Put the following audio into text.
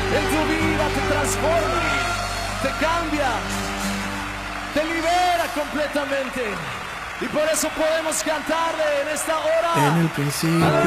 en tu vida, te transforma, te cambia, te libera completamente. Y por eso podemos cantarle en esta hora. En el principio